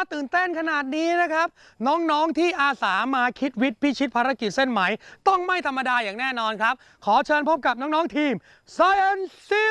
ตื่นเต้นขนาดนี้นะครับน้องๆที่อาสามาคิดวิทย์พิชิตภารกิจเส้นไหมต้องไม่ธรรมดาอย่างแน่นอนครับขอเชิญพบกับน้องๆทีม Science